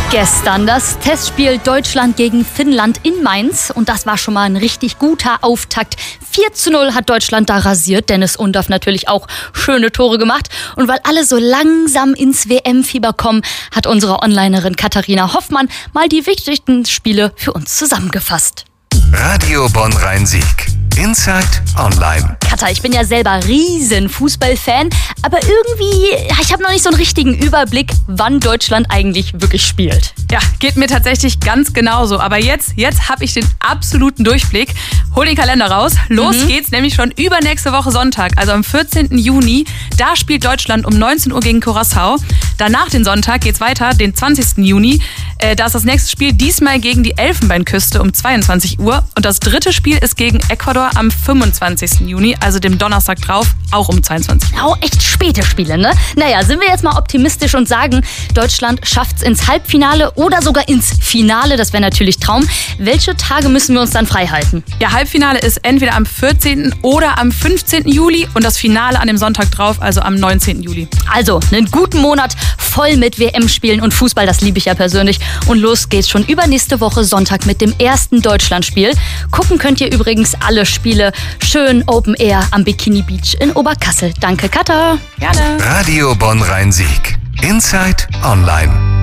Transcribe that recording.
Gestern das Testspiel Deutschland gegen Finnland in Mainz. Und das war schon mal ein richtig guter Auftakt. 4:0 hat Deutschland da rasiert. Dennis Undaff natürlich auch schöne Tore gemacht. Und weil alle so langsam ins WM-Fieber kommen, hat unsere Onlinerin Katharina Hoffmann mal die wichtigsten Spiele für uns zusammengefasst. Radio Bonn-Rhein-Sieg. Inside Online. Katha, ich bin ja selber riesen Fußballfan, aber irgendwie, ich habe noch nicht so einen richtigen Überblick, wann Deutschland eigentlich wirklich spielt. Ja, geht mir tatsächlich ganz genauso. Aber jetzt habe ich den absoluten Durchblick. Hol den Kalender raus. Los geht's, nämlich schon übernächste Woche Sonntag, also am 14. Juni. Da spielt Deutschland um 19 Uhr gegen Curaçao. Danach den Sonntag geht's weiter, den 20. Juni. Da ist das nächste Spiel diesmal gegen die Elfenbeinküste um 22 Uhr. Und das dritte Spiel ist gegen Ecuador am 25. Juni, also dem Donnerstag drauf, auch um 22 Uhr. Auch echt späte Spiele, ne? Naja, sind wir jetzt mal optimistisch und sagen, Deutschland schafft's ins Halbfinale oder sogar ins Finale. Das wäre natürlich Traum. Welche Tage müssen wir uns dann frei halten? Ja, Halbfinale ist entweder am 14. oder am 15. Juli und das Finale an dem Sonntag drauf, also am 19. Juli. Also, einen guten Monat voll mit WM-Spielen und Fußball, das liebe ich ja persönlich. Und los geht's schon übernächste Woche Sonntag mit dem ersten Deutschlandspiel. Gucken könnt ihr übrigens alle Spiele schön Open Air am Bikini Beach in Oberkassel. Danke, Katha. Gerne. Radio Bonn-Rhein-Sieg. Inside Online.